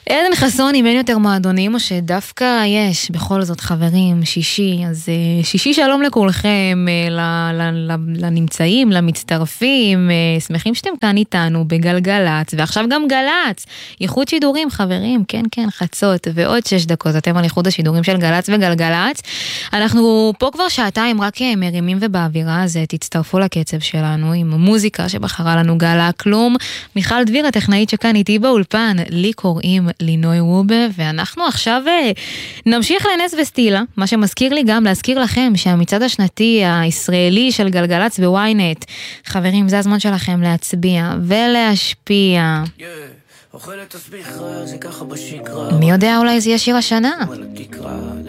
עדן חסון, אם אין יותר מועדונים, או שדווקא יש, בכל זאת חברים, שישי, אז שישי שלום לכולכם, לנמצאים, למצטרפים, שמחים שאתם כאן איתנו בגלגלץ, ועכשיו גם גלץ, ייחוד שידורים חברים, כן כן, חצות, ועוד 6 דקות, אתם על ייחוד השידורים של גלץ וגלגלץ, אנחנו פה כבר שעתיים רק מרימים ובאווירה, אז תצטרפו לקצב שלנו, עם המוזיקה שבחרה לנו גלה כלום, מיכל דביר, הטכנאית שכאן איתי באולפן, לי קוראים לינוי וובה, ואנחנו עכשיו נמשיך לנס וסטילה, מה שמזכיר לי גם להזכיר לכם שהמצעד השנתי הישראלי של גלגלץ בוויינט, חברים, זה הזמן שלכם להצביע ולהשפיע. מי יודע, אולי זה יהיה שיר השנה?